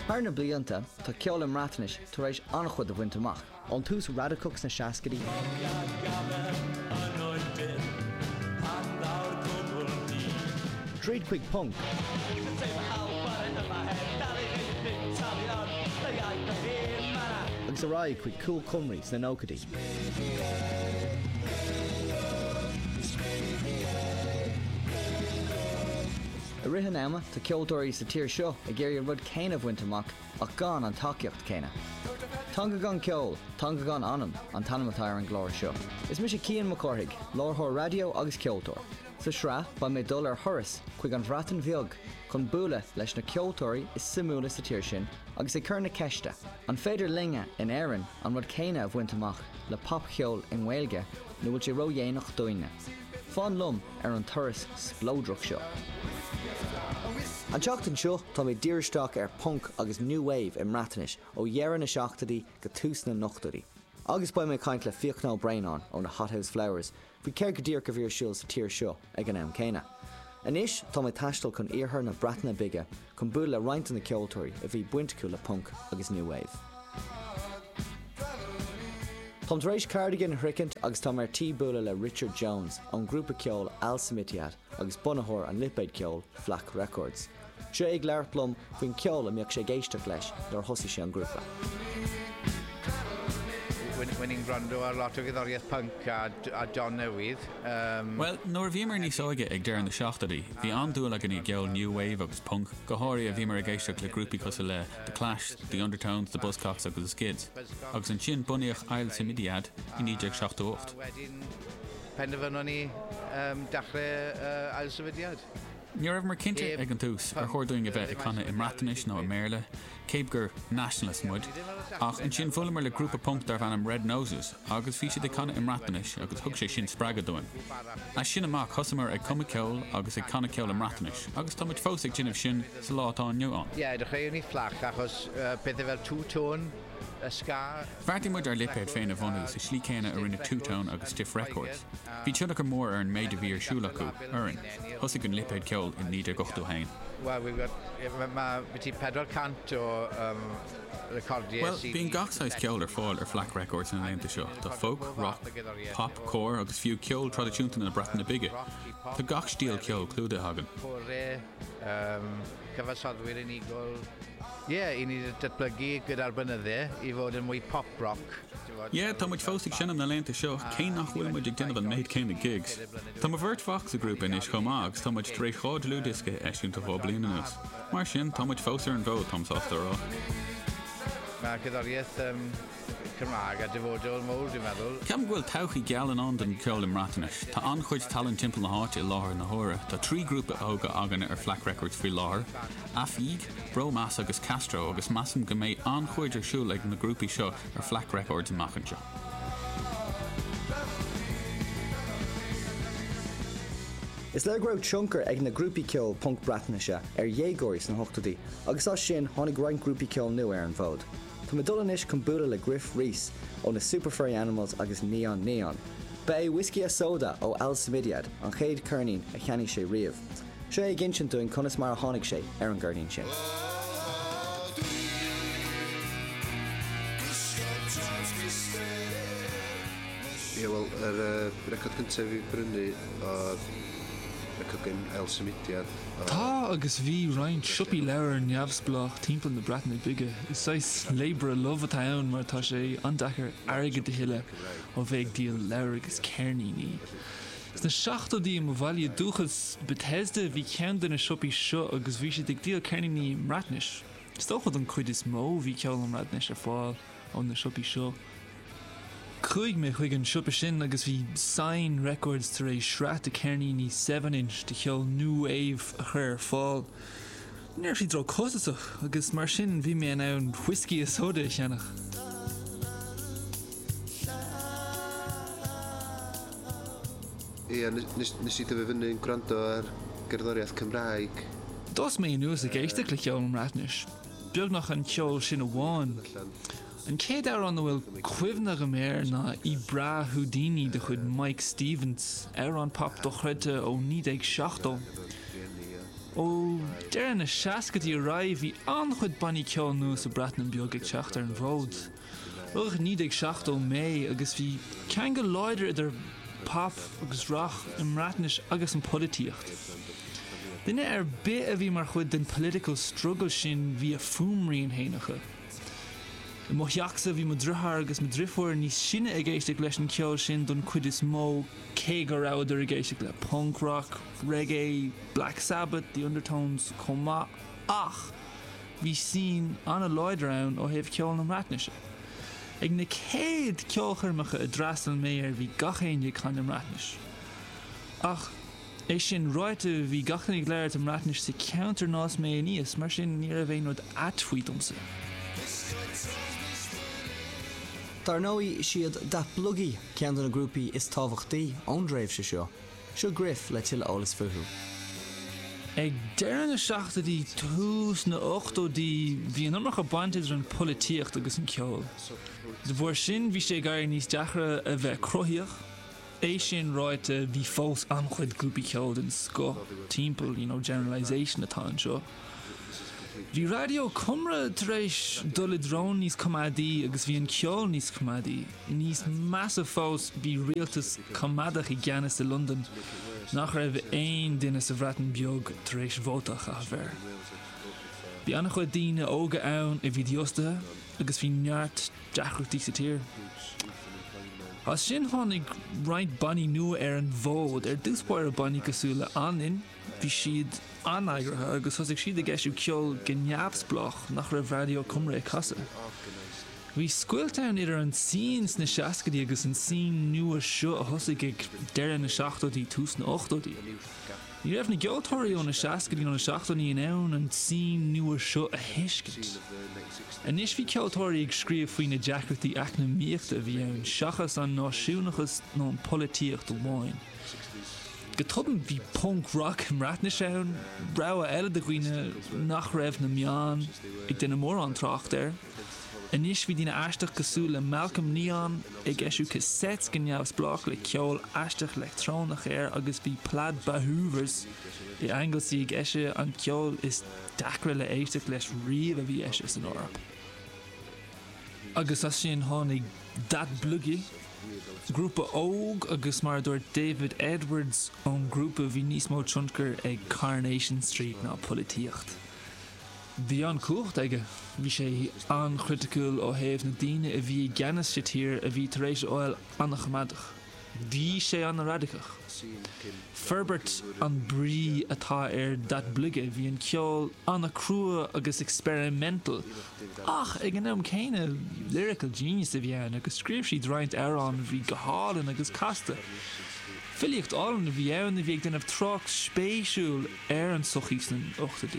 Mar na blianta, tá ceol am rathanis tar éis annachhuid a bhaint amach. An tús radicux na seascadaí. Tríd chuig punk. Agus a ráid chuig cool cumrís na nócadaí. A rihan ama tá ceoltóirí sa tír seo a géirí rud céine bhaint amach ach gan an takeíocht céine. Tanga gan ceol, tanga gan anam an tanamatáir an glóir seo. Is mis sé Cian McCorthaig, láthór radio agus ceoltóir. Sa sra ba mé dul ar thuras chuig an bhratan bheag chun bula leis na ceoltóirí is simúla sa tír sin agus é chur na ceiste. An féidir linge in éireann an rud céine a bhaint amach le pop cheol in Gaeilge nó bhfuil sé ro dhéanach dóine. Fáin lum ar an thuras splódroch seo. An teachtain seo tá mé díristeach ar punk agus new wave im rathanis ó dhearan na seachtaí go tús na nochtaí. Agus ba mé caint le fiochnál Brainán ó na Hothouse Flowers, bhí ceir go dtír go bhíor siúil sa tír seo ag an am céine. Anis tá mé taistil chun iarthar na bratna bige chun bú le roinnt na ceoltóirí a bhí buintciú le punk agus new wave. Tá rééis Cardigan Hricint agus tá mar tí bula le Richard Jones an grúpa ceol Al Samitiad agus bunathór an lipéid ceol Flak Records. Sé ag leirplum faoin ceol amíoch sé géisteach leis dar thosaigh sé an grúpa. Winning grando ar lot o gyddoriaeth punk a John Newydd. Wel, nóir bhímar ní sóige ag deir na seachtaí, bhí andúil ag ní geol new wave agus punk, go háirí a bhímar ag éisteach le grúpi cosa le The Clash, The Undertones, The Buzzcocks agus The Skids. Agus an sin bunaíoch Ail Simidiad i 1978. Wedyn penderfynon ni dachrau Ail Simidiad. Ní raibh mar cinnte ag an tús ar chóirúing a bheith ag chuna i Mratanis nó i Méarla, céib gur nationalist muid, ach an sin fulamar le grúpa punk dar bhanam Red Noses, agus bhí siad ag chuna i Mratanis agus thug sé sin spragadúin. A sin amach thosamar ag cuma ceol agus ag cana ceol i Mratanis, agus táid fós ag ginmh sin sa látá nniuán. Ie, dechreuwn ni fflach achos pethau fel two-tone, a ska. Bhartaí muid ar lipéid féin a bhunú sa slí céine ar rinne Two-Tone agus Stiff Records. Bhí tuach mór ar an méid a bhí ar siúlachu, arin, thosaigh an lipéid ceol in 1982. Well, we've got between 400 o recordiau. Well, bíon gachsáis ceol ar fáil ar Flak Records in an seo. Tá folk, rock, pop, core agus fiú ceol tradiisiúnta na bratan na bige. Tá gach stíl ceol clúda hagan. Cyfasoddwyr unigol. Ie, I ni datblygu gyda'r bynydde I fod yn mwy pop rock. Ie, tá muid fósaigh sin am na lenta seo, cé nach bhfuil muid ag déanamh an méid céim na gigs. Tá má bhirt Fox a grúpa inis chomh agus tá muid tréith cháid lúdisce eisiúnta fá bliana nuas. Mar sin, tá muid fósar an bhód tomsásta rá. Mae gyddoriaeth Cymraeg a dyfodol mowr, dwi'n meddwl. Ceam bhfuil tauchaí gealan an den ceol im Mratanis. Tá anchuid talan timp na háte I láthair na hóra. Tá trí grúpa óga agan ar Flak Records faoi láthair. Afig, Bro Mass agus Castro agus massam go méid anchuid ar siúil ag na grúpi seo ar Flak Records in Machanse. Is le raibh tionkar ag na grúpi ceol punk Bratainise ar dhégóirs na hochtaí, agus as sin tháinig roinnt grúpi ceol nu ar an bhód. Tá me dul inis chun bualadh le Griff Rhys ó na Super Furry Animals agus Neon Neon. Ba é Whiskey a Soda ó Al Simidiad an chéad curnín a cheannaigh sé riamh. Sé ag ginsin doing conas mar a tháinig sé ar an gurnín sin. Ie, wel, record cyntaf fi brynu oedd record gen El Simidiad. Tá agus bhí roinnt siopí leabhar an neamhsblach timpeall na Bratainna bige. Is sais labour love atá ann mar tá sé andachar airge de hiile ó bheith díal leabhar agus cairní ní. Is na seachtaí mo bhaile dúchas Bethesda bhí ceann de na siopí seo agus bhí sé ag díal cairní ní Mratanis. Stochad an chuid is mó bhí ceol an Mratanis ar fáil ón na siopí seo. Chuig me chuig an siúpa sin agus bhí Sign Records tar éis sreat a cairní ní 7-inch de cheol new wave a chur fáil. Níor sí dro cosach agus mar sin bhí mé an Whiskey a Soda cheannach. Ie, nes I dyfu fyny yn gwrando ar gerddoriaeth Cymraeg. Dos mé nuas a géisteach le cheol an Mratanis. Beag nach an cheol sin a bháin. An céad ar an bhfuil cuimhnach go méir na I bra Houdini de chud Mike Stevens ar an pop do chreite ó 1970. ó dear na seacatí ra bhí anchuid banní ceol nuas a Bratnan beag ag teachtar an bhród. Rugh ní ag 7 Mé agus bhí cean go láidir idir pop agus rach im ratnis agus an politíocht. Duine bit a bhí mar chuid den political struggle sin bhí a fumraíon héanacha. I motheachsa bhí madrithar agus madrithúir níos sinne ag éisteach leis an ceol sin don cuid is mó cé go ráidir ag éisteach le punk rock, reggae, Black Sabbath, the undertones comá ach bhí sin anna láidir ann ó thaobh ceol na mratneise. Ag na céad ceolcharmacha a drastal mé bhí gachéine chun am ratnis. Ach é sin ráite bhí gachannig léir am ratnis sa counter nás mé níos mar sin ní a bhéon rud atfuitomsa. Tar nóí siad dat blugí cean na grúpi is tábhachtaí ón dréibh se seo. Seo grif le til álas fuhu. Ag deir na seachtaí tús na 8 bhí an amach a baintead an politíocht agus an ceol. De bhór sin bhí sé gar níos deachra a bheith crothaíoch. É sin ráite bhí fós anchuid grúpi ceol den sco, timpeall, generalisation atá an seo. Bhí radio cumra tar éis dul drón níos comadí agus bhí an ceol níos comadí. Níos massa fós bhí rialtas comadach I gceannas I London nach raibh aon duine sa bhreatain beag tar éis vótach a bhir. Bhí annach chuid daoine óga ann I bhí diosta agus bhí neart deachrachtaí sa tír. As sin tháinig roinnt banní nua an bhód dúspóir a banní cosúla anin, bhí siad anagratha agus thosaigh siad a gceisiú ceol gneamhsblach nach raibh radio cumra casa. Bhí scuilteann idir an síns na seacatí agus an sín nua seo a thosaigh ag deire na 7 tús na 8. Ní raibh na geoltóirí ó na seacatí ó na 7 in ann an sín nua seo a hiiscint. Anis bhí ceoltóirí ag scríomh faoin na deacrachtaí ach na míochta bhí ann seachas an náisiúnachas nó an politíocht amháin. Go tuban bhí punk rock an ratnis ann, brá a eile de ghuioine nach raibh na meán ag duine mór an tracht ar. Anis bhí duine aisteach cosú le Malcolm Neon ag eisiú cassettes gneamhsblach le ceol aisteach electrónach ar agus bhí plaid bathúvers I Anglesí ag eise an ceol is dacra le éisteach leis riamh a bhí eise san Eorp. Agus as sin tháinig dat blugí, grúpa óg agus mar dúir David Edwards ón grúpa bhí níos mó tionchar ag Carnation Street ná politíocht. Bhí an cuacht aige, bhí sé an critical ó thaobh na daoine a bhí gceannas sé tír a bhí tar éis óil annach madach. Bhí sé an radicach. Ferbert an brí atá dat blugé bhí an ceol anna crua agus experimental. Ach, ag an céine lyrical genius a bhí ann agus scríobh siad roinnt arán bhí go hálan agus casta. Filiocht álan a bhí ann a bhí ag denmh troch spéisiúil an sochís na 8.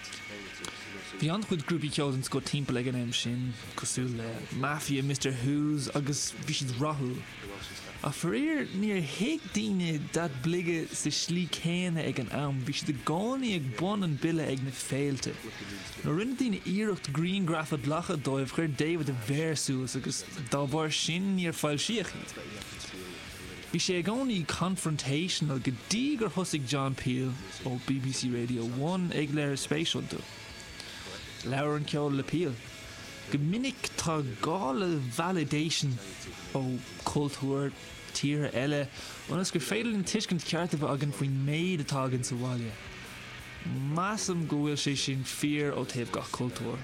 Bhí an chud grúpi ceol an sco timpeall ag an sin cosú le Mafia, Mr. Who's agus bhí siad rathú. A farir níor héic daoine dat blige sa slí céine ag an am, bhí siad a gánaí ag bon an bille ag na féilte. Nó rinne daoine iirecht green grafad lacha dóibh chuir David a bhéirsúlas agus dá bhar sin níor fáil siach iad. Bhí sé gánaí confrontational go dtí gur thosaigh John Peel ó BBC Radio 1 ag léir spéisiúnta. Leabhar an ceol le Peel. Go minic tá gála validation ó cultúir tíre eile ónas gur féidir an tuiscint ceartah agan faoin méid atá an sa bhaile. Massam go bhfuil sé sin fear ó taobh gach cultúir.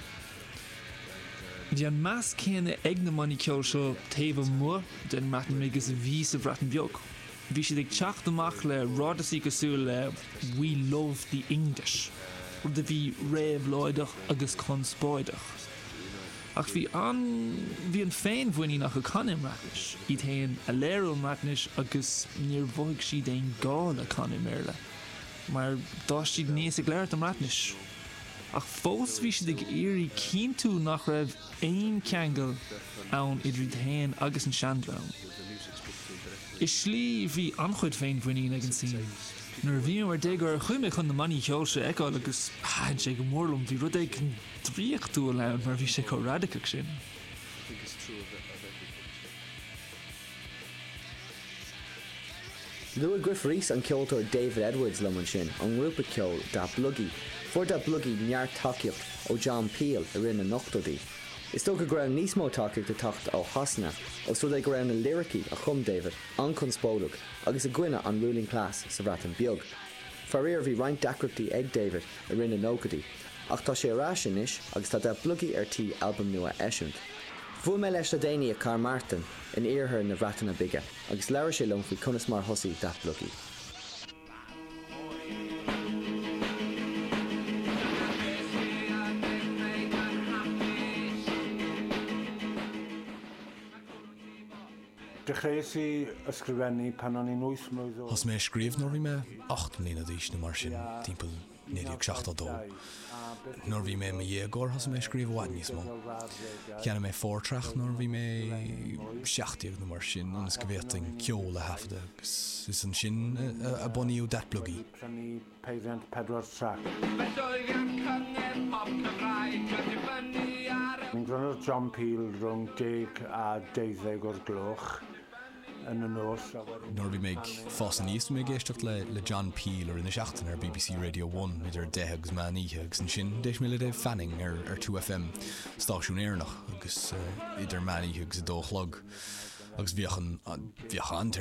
Bhí an meas céanna ag na maní ceol seo taobh mua den matan mégus a bhí sa bhreatain beag. Bhí siad ag teacht amach le rádasaí cosú le We Love the English, rud a bhí réamh láideach agus conspóideach. Ach bhí an féin bhaoine nach a canim ratnis, iad haon a léirúil ratnis agus níor bhaigh siad éon gáil a canim éirle, mar dáis siad níos ag léirt am ratnis. Ach fós bhí siad ag éirí cíntú nach raibh éon ceangal ann idir haon agus an seandraun. Is slí bhí anchuid féin bhaoine ag an sin. Nuair bhíon mar dégur chuime chun na maní ceol se eáil agus páin sé go mórlumm bhí rud ag an tríochtú leann mar bhí sé có radicach sin. Lua Griff Rees an ceoltóir David Edwards leman sin an grúpa ceol da bluggy. For da bluggy neart takeíocht ó John Peel a rinne nochtodí. Is sto go ground níos mó takeíocht de tacht ó hasna, ó so é ground na lyricí a chum David an conspólug agus a gwine an ruling class sa ratan biog. Farir bhí roint dacryptí ag David a rinne nócadí, ach tá sé rásin is agus tá da bluggy tí album nua eisiúnt. Bhfuil me leis a déine a Car Martin in iarthar na bhreatanna bige, agus leir sé lom faoi conas mar thosaí da bluggy. Dechreuais ysgrifennu pan o'n i'n 8 mlwydd oed. Os me sgrif nor fi me 8 mlyn a ddys na mar sin timpl 1962. Nor fi me iegor os me sgrif wadnis mo. Cianna me fortrach nor fi me 60 na mar sin an ysgrifeting ciol a hafda. Is yn sin a boni yw datblygu. Prynu 400 trac. Mi'n gwrando John Peel rhwng 10 a 12 o'r gloch. Nor vi meg fast an east meg geistecht le John Peel or in the seachtain ar BBC Radio 1 idir dehags man ihags an sin deis me le de fanning ar 2FM stáisiún éarnach agus idir man ihags a dóchlog agus bhíoch an